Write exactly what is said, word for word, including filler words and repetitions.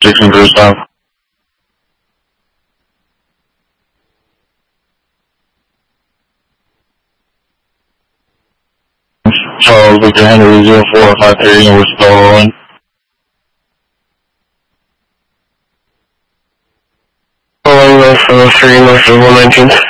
six hundred south. Charles, Victor Henry, zero four five three, and we're still rolling. Rolling North, uh, three North of one nineteen.